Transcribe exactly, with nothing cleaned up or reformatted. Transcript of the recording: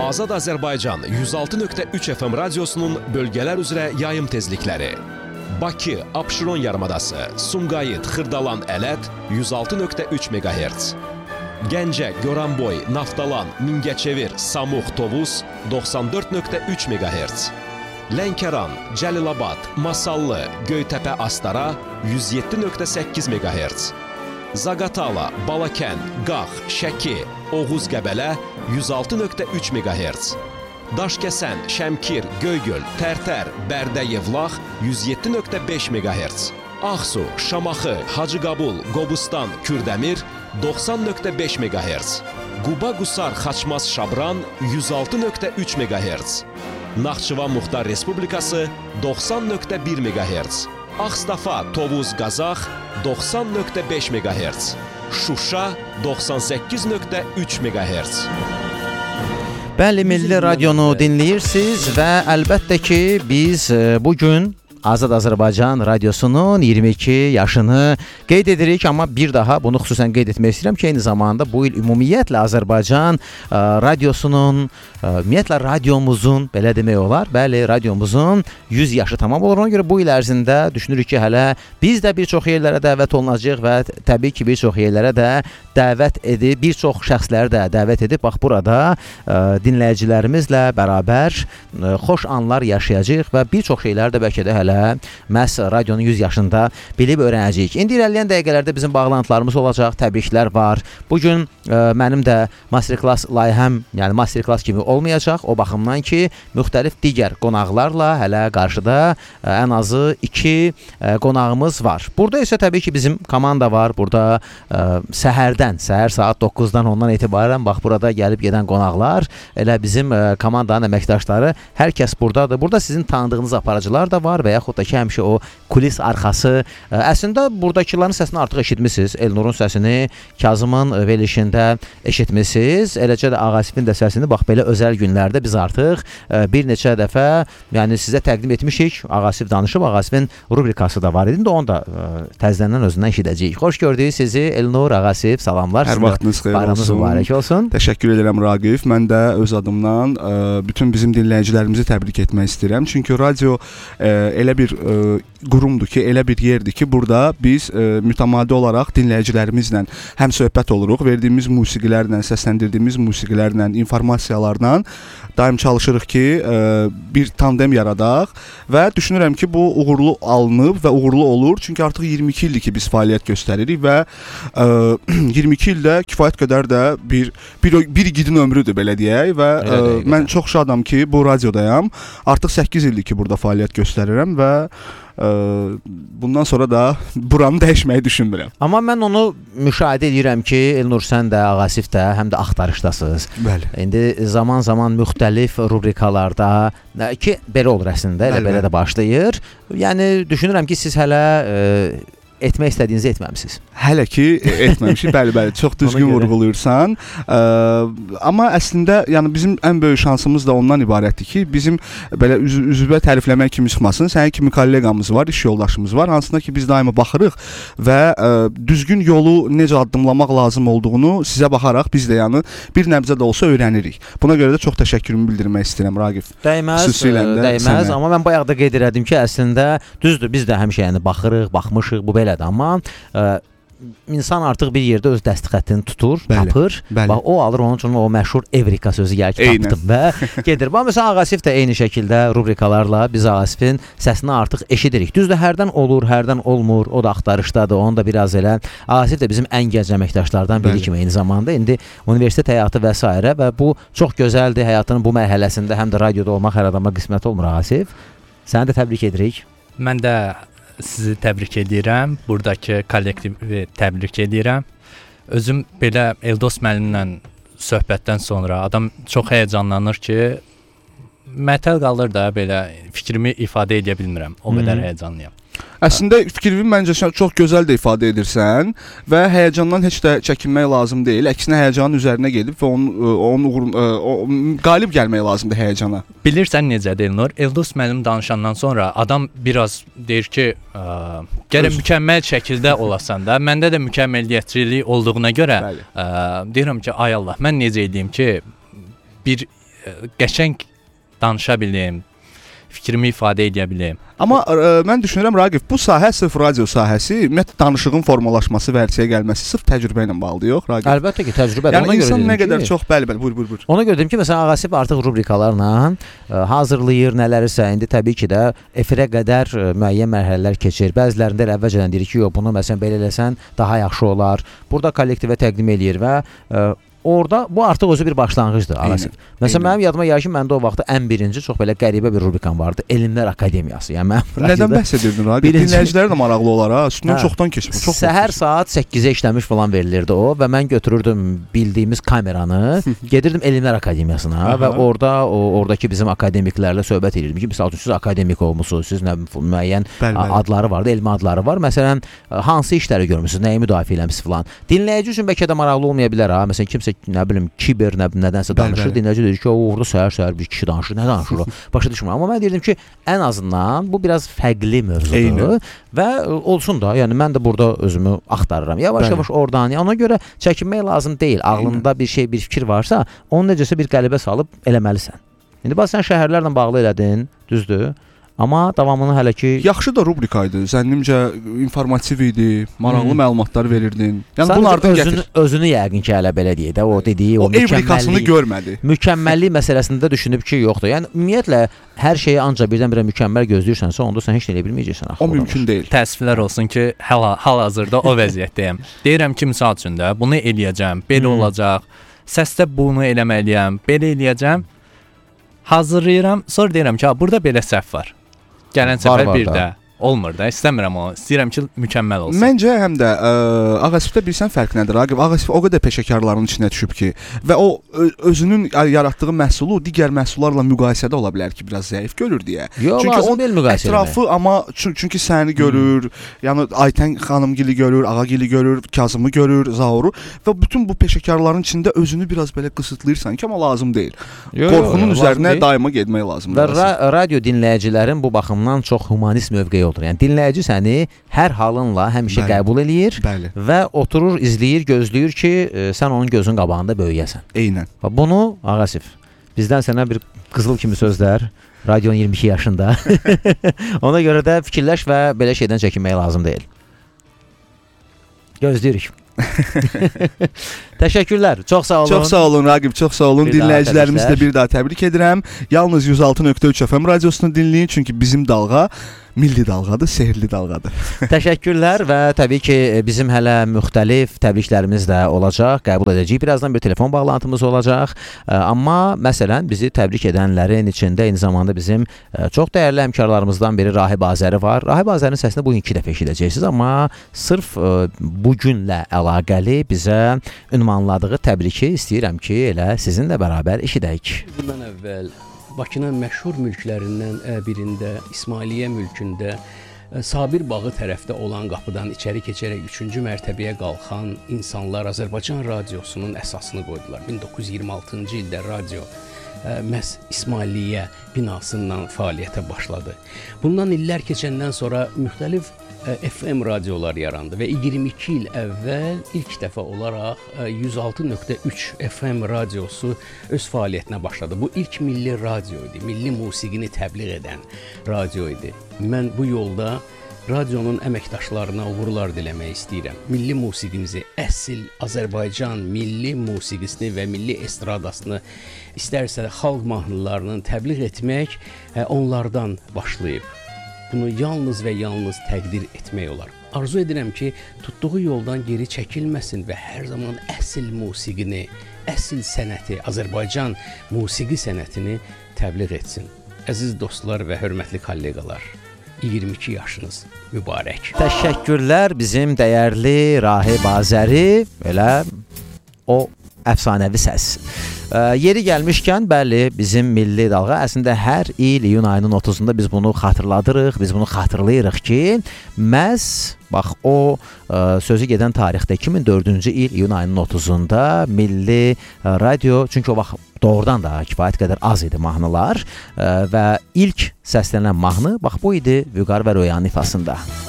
Azad Azərbaycan yüz altı nöqtə üç F M radiosunun bölgələr üzrə yayım tezlikləri. Bakı, Abşeron yarımadası, Sumqayıt, Xırdalan, Ələt yüz altı nöqtə üç meqahertz. Gəncə, Goranboy, Naftalan, Mingəçevir, Samux, Tovuz doxsan dörd nöqtə üç meqahertz. Lənkəran, Cəlilabad, Masallı, Göytəpə, Astara yüz yeddi nöqtə səkkiz meqahertz. Zaqatala, Balakən, Qax, Şəki, Oğuz, Qəbələ yüz altı nöqtə üç meqahertz. Daşkəsən, Şəmkir, Göygöl, Tərtər, Bərdə, Yevlax yüz yeddi nöqtə beş meqahertz. Ağsu, Şamaxı, Hacıqabul, Qobustan, Kürdəmir doxsan nöqtə beş meqahertz. Quba, Qusar, Xaçmaz, Şabran yüz altı nöqtə üç meqahertz. Naxçıvan Muxtar Respublikası doxsan nöqtə bir meqahertz. Ağstafa, Tovuz, Qazax doxsan nöqtə beş meqahertz. Şuşa doxsan səkkiz nöqtə üç meqahertz. Bəli, Milli Radionu dinləyirsiniz və əlbəttə ki, biz bugün Azad Azərbaycan radiosunun iyirmi iki yaşını qeyd edirik, amma bir daha bunu xüsusən qeyd etmək istəyirəm ki, eyni zamanda bu il ümumiyyətlə Azərbaycan ə, radiosunun, ə, ümumiyyətlə radiomuzun, belə demək olar, bəli, radiomuzun yüz yaşı tamam olur. Ona görə bu il ərzində düşünürük ki, hələ biz də bir çox yerlərə dəvət olunacaq və təbii ki, bir çox yerlərə də dəvət edib, bir çox şəxsləri də dəvət edib, bax burada ə, dinləyicilərimizlə bərabər ə, xoş anlar yaşayacaq və bir çox şeylər də bəlkə də hələ məhz radionun yüz yaşında bilib öyrənəcəyik. İndi irəliləyən dəqiqələrdə bizim bağlantılarımız olacaq, təbriklər var. Bugün ə, mənim də masterclass layihəm, yəni masterclass kimi olmayacaq. O baxımdan ki, müxtəlif digər qonaqlarla hələ qarşıda ə, ən azı iki ə, qonağımız var. Burada isə təbii ki, bizim komanda var. Burada ə, səhərdən, səhər saat doqquzdan ondan etibarən bax burada gəlib gedən qonaqlar, elə bizim ə, komandanın əməkdaşları, hər kəs buradadır. Burada sizin tanıdığınız aparıcılar da var və yaxud da ki, həmişə o kulis arxası. Ə, əslində, buradakıların səsini artıq eşitmişsiniz. Elnurun səsini Kazımın verilişində eşitmişsiniz. Eləcə də Ağasifin də səsini bax belə özəl günlərdə biz artıq ə, bir neçə dəfə yəni sizə təqdim etmişik. Ağasif danışıb, Ağasifin rubrikası da var idi. İndi onu da ə, təzədən özündən eşidəcəyik. Xoş gördük sizi Elnur, Ağasif. Salamlar. Hər vaxtınız xeyir olsun. Bayramınız mübarək olsun. Təşəkkür edirəm Raqif. Mən də öz adımdan ə, bütün bizim dinləyicilərimizi təbrik etmək istəyirəm. Çünki radio ə, elə bir ə, qurumdur ki, elə bir yerdir ki, burada biz ə, mütəmadi olaraq dinləyicilərimizlə həm söhbət oluruq, verdiyimiz musiqilərlə, səsləndirdiyimiz musiqilərlə, informasiyalarla daim çalışırıq ki, ə, bir tandem yaradaq və düşünürəm ki, bu uğurlu alınıb və uğurlu olur. Çünki artıq iyirmi iki ildir ki, biz fəaliyyət göstəririk və ə, iyirmi iki ildə kifayət qədər də bir bir, bir igidin ömrüdür, belə deyək və ə, mən çox şadam ki, bu radiodayam. Artıq səkkiz ildir ki, burada fəaliyyət göstərirəm və ə, bundan sonra da buranı dəyişməyi düşünmürəm. Amma mən onu müşahidə edirəm ki, Elnur, sən də, Ağasif də həm də axtarışdasınız. Bəli. İndi zaman-zaman müxtəlif rubrikalarda ki, belə olur əslində, elə belə də başlayır. Yəni düşünürəm ki, siz hələ ə, etmək istədiyinizi etməmisiniz. Hələ ki etməmişik. Bəli, bəli, çox düzgün vurğuluyursan. Ə, amma əslində yəni bizim ən böyük şansımız da ondan ibarətdir ki, bizim belə üz üzvə tərifləmək kimi çıxmasın. Sənin kimi kolleqamız var, iş yoldaşımız var, hansına ki biz daima baxırıq və ə, düzgün yolu necə addımlamaq lazım olduğunu sizə baxaraq biz də yəni bir nəbzə də olsa öyrənirik. Buna görə də çox təşəkkürümü bildirmək istəyirəm Raqif. Dəyməz, dəyməz, sənə. Amma mən bayaq da qeyd elədim ki, əslində düzdür, biz də həmişə yəni baxırıq, baxmışıq, bu belədir, amma ə, insan artıq bir yerdə öz dəst xəttini tutur, bəli, tapır. Bəli. Bax, o alır, onun üçün o məşhur Evrika sözü gəlir ki, tapdım və gedir. Bax, məsələn, Ağasif də eyni şəkildə rubrikalarla biz Ağasifin səsini artıq eşidirik. Düzdür, hərdən olur, hərdən olmur, o da axtarışdadır, onu da biraz elə. Ağasif də bizim ən gənc əməkdaşlardan biri kimi eyni zamanda. İndi universitet həyatı və s. və bu çox gözəldir. Həyatının bu mərhələsində həm də radioda olmaq hər adama qismət olmur, Ağasif. Səni də təbrik edirik. Mən də sizi təbrik edirəm, buradakı kollektivi təbrik edirəm. Özüm belə Eldos müəllimlə söhbətdən sonra adam çox həyəcanlanır ki, mətəl qalır da belə fikrimi ifadə edə bilmirəm. O qədər həyəcanlıyam. Əslində fikrimi məncə çox gözəl də ifadə edirsən və həyəcandan heç də çəkinmək lazım deyil. Əksinə həyəcanın üzərinə gedib və onun onun uğrun qalib gəlmək lazımdır həyəcana. Bilirsən necədir Elnur? Eldos müəllim danışandan sonra adam biraz deyir ki, gərək mükəmməl şəkildə olasan da. Məndə də mükəmməliyyətçilik olduğuna görə ə, deyirəm ki, ay Allah, mən necə edeyim ki, bir qəşəng danışa bilim, fikrimi ifadə edə bilim. Amma ə, mən düşünürəm Raqif, bu sahə sırf radio sahəsi, ümumiyyətlə danışığın formalaşması və ərsəyə gəlməsi sırf təcrübə ilə bağlı yox, Raqif. Əlbəttə ki, təcrübədir. Yəni ona insan görə nə qədər ki, çox bəli bəli buyur buyur buyur. Ona görə dedim ki, məsələn Ağasif artıq rubrikalarla ə, hazırlayır nələrisə. İndi təbii ki də efirə qədər ə, müəyyən mərhələlər keçir. Bəzilərində elə əvvəlcədən deyir ki, yox bunu məsələn belə eləsən daha yaxşı olar. Burada kollektivə təqdim eləyir və ə, orada bu artıq özü bir başlanğıcdır Ağasif. Məsələn mənim yadıma gəlir ki, məndə o vaxt ən birinci çox belə qəribə bir rubrikam vardı. Elmlər Akademiyası. Yəni mən nədən bəhs edirdin Raqif? Dinləyicilər də maraqlı olar ha. Üstündən çoxdan keçmiş. Çox səhər saat səkkizə işləmiş falan verilirdi o və mən götürürdüm bildiyimiz kameranı, gedirdim Elmlər Akademiyasına və orada o oradakı bizim akademiklərlə söhbət edirdim ki, məsəl üçün siz akademik olmusunuz, siz nə müəyyən bəl, bəl. adları vardı, elmi adları var. Məsələn, hansı işləri görmüsünüz, nəyi müdafiə eləmisiniz falan. Dinləyici üçün bəlkə də maraqlı olmaya bilər ha. Məsələn, kimsə nə bilim kiber nə nədənsə danışır, dinləyici deyir ki, o orada səhər-səhər bir kişi danışır, nə danışır o? Başa düşmürəm. Amma mən deyirdim ki, ən azından bu biraz fərqli mövzudur Eyni. və olsun da, yəni mən də burada özümü axtarıram. Yavaş-yavaş oradan, yəni ona görə çəkinmək lazım deyil. Ağlında Eyni. bir şey, bir fikir varsa, onu necəsə bir qəlibə salıb eləməlisən. İndi bax sən şəhərlərlə bağlı elədin, düzdür? Amma davamını hələ ki yaxşı da rubrika idi. Zənnimcə informativ idi, maraqlı hmm. məlumatlar verirdin. Yəni Sadəcə bunlardan özünü, gətir. Özünü yəqin ki, hələ belə deyək də, o dediyi o, o mükəmməlliyi görmədi. Mükəmməllik məsələsində düşünüb ki, yoxdur. Yəni ümumiyyətlə hər şeyi ancaq birdən-birə mükəmməl gözləyirsənsə, onda sən heç nə eləyə bilməyəcəksən axı. O mümkün deyil. Təəssüflər olsun ki, hal-hazırda o vəziyyətdəyəm. Deyirəm ki, misal üçün də bunu eləyəcəm, belə hmm. olacaq. Səsdə bunu eləməliyəm, belə eləyəcəm. Hazırlayıram, sonra deyirəm ki, burada belə səhv var. Gələn səfər bir də olmur da, istəmirəm o. İstəyirəm ki, mükəmməl olsun. Məncə həm də ə, Ağasifdə bilsən fərq nədir? Raqib Ağasif o qədər peşəkarların içinə düşüb ki və o ö, özünün yaratdığı məhsulu digər məhsullarla müqayisədə ola bilər ki, biraz zəif görür deyə. Yo, çünki o müqayisə ətrafı eləmək. Amma çünki, çünki səni görür, hmm. yəni Aytən xanımgili görür, Ağagili görür, Kazımı görür, Zauru və bütün bu peşəkarların içində özünü biraz belə qısıtlayırsan ki, amma lazım deyil. Yo, Qorxunun yo, üzərinə daima getmək lazımdır. Və ra radio dinləyicilərin bu baxımdan çox humanist mövqeyi olur. Yəni dinləyici səni hər halınla həmişə bəli, qəbul eləyir bəli. və oturur, izləyir, gözləyir ki, e, sən onun gözünün qabağında böyüyəsən. Eynən. Və bunu Ağasif, bizdən sənə bir qızıl kimi sözlər, radionun iyirmi iki yaşında. Ona görə də fikirləş və belə şeydən çəkinmək lazım deyil. Gözləyirik. Təşəkkürlər. Çox sağ olun. Çox sağ olun Raqib, çox sağ olun. Dinləyicilərimizi də bir daha təbrik edirəm. Yalnız yüz altı nöqtə üç F M radiosunu dinləyin, çünki bizim dalğa milli dalğadır, sehrli dalğadır. Təşəkkürlər və təbii ki, bizim hələ müxtəlif təbriklərimiz də olacaq. Qəbul edəcəyik. Birazdan bir telefon bağlantımız olacaq. Amma məsələn, bizi təbrik edənlərin içində eyni zamanda bizim çox dəyərli həmkarlarımızdan biri Rahib Azəri var. Rahib Azərinin səsini bugün iki dəfə eşidəcəksiniz, amma sırf bu günlə əlaqəli bizə ünvanladığı təbriki istəyirəm ki, elə sizinlə bərabər eşidək. Bundan əvvəl Bakının məşhur mülklərindən birində, İsmailiyyə mülkündə Sabir bağı tərəfdə olan qapıdan içəri keçərək üçüncü mərtəbəyə qalxan insanlar Azərbaycan radiosunun əsasını qoydular. min doqquz yüz iyirmi altıncı ildə radio məhz İsmailiyyə binasından fəaliyyətə başladı. Bundan illər keçəndən sonra müxtəlif F M radiolar yarandı və iyirmi iki il əvvəl ilk dəfə olaraq yüz altı nöqtə üç F M radiosu öz fəaliyyətinə başladı. Bu ilk milli radio idi, milli musiqini təbliğ edən radio idi. Mən bu yolda radionun əməkdaşlarına uğurlar diləmək istəyirəm. Milli musiqimizi, əsl Azərbaycan milli musiqisini və milli estradasını, istərsə xalq mahnılarını təbliğ etmək onlardan başlayıb. Bunu yalnız və yalnız təqdir etmək olar. Arzu edirəm ki, tutduğu yoldan geri çəkilməsin və hər zaman əsl musiqini, əsl sənəti, Azərbaycan musiqi sənətini təbliğ etsin. Əziz dostlar və hörmətli kolleqalar, iyirmi iki yaşınız mübarək. Təşəkkürlər bizim dəyərli Rahib Azəri, elə o əfsanəvi səs. Yeri gəlmişkən, bəli, bizim milli dalğa əslində hər il iyun ayının otuzunda biz bunu xatırladırıq, biz bunu xatırlayırıq ki, məhz bax o ə, sözü gedən tarixdə iki min dördüncü il iyun ayının otuzunda milli ə, radio, çünki o vaxt doğrudan da kifayət qədər az idi mahnılar ə, və ilk səslənən mahnı bax bu idi Vüqar və Röyanın ifasında.